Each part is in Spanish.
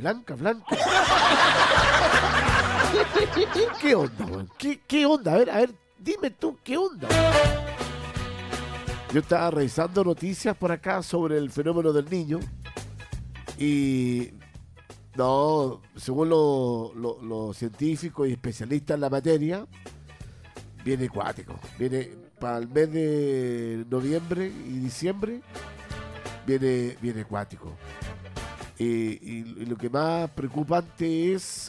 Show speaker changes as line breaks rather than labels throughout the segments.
Blanca. ¿Qué onda, weón? ¿Qué onda? A ver, dime tú, ¿qué onda? Yo estaba revisando noticias por acá sobre el fenómeno del niño y no, según los científicos y especialistas en la materia, viene cuático. Viene para el mes de noviembre y diciembre, viene cuático. Y lo que más preocupante es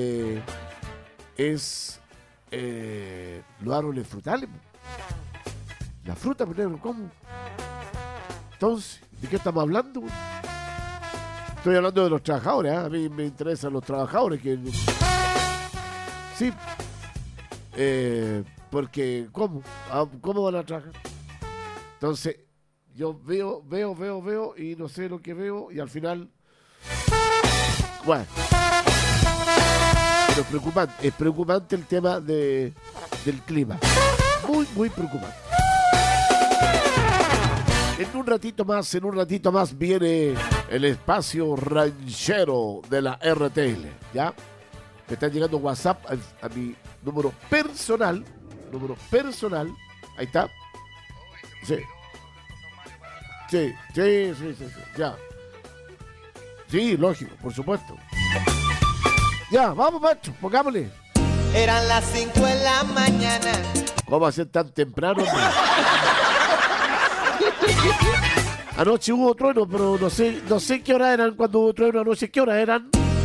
los árboles frutales. La fruta, pero ¿cómo? Entonces, ¿de qué estamos hablando? Estoy hablando de los trabajadores, ¿eh? A mí me interesan los trabajadores que... Sí. Porque, ¿cómo? ¿Cómo van a trabajar? Entonces, yo veo y no sé lo que veo y al final... Bueno. Pero es preocupante el tema del clima. Muy preocupante. En un ratito más viene el espacio ranchero de la RTL, ¿ya? Me están llegando WhatsApp a mi número personal. Ahí está. Sí, ya. Sí, lógico, por supuesto. Ya, vamos, macho, pongámosle.
Eran las 5 de la mañana.
¿Cómo va a ser tan temprano? Anoche hubo trueno, pero no sé qué hora eran cuando hubo trueno anoche. ¿Qué hora eran?